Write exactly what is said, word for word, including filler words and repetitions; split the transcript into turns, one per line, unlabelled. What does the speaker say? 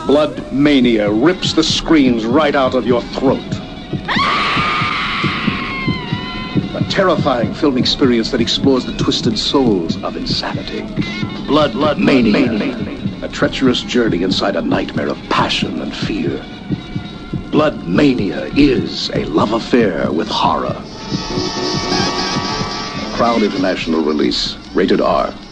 Blood Mania rips the screens right out of your throat. A terrifying film experience that explores the twisted souls of insanity. Blood, Blood Mania. Mania. A treacherous journey inside a nightmare of passion and fear. Blood Mania is a love affair with horror. Crowd International release. Rated R.